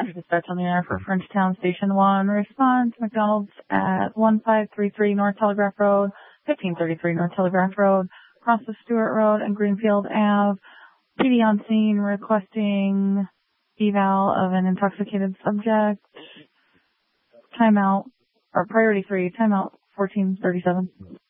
Dispatch on the air for Frenchtown Station 1. Response, McDonald's at 1533 North Telegraph Road, 1533 North Telegraph Road, across the Stewart Road and Greenfield Ave. PD on scene requesting eval of an intoxicated subject. Timeout, or priority 3, timeout 1437.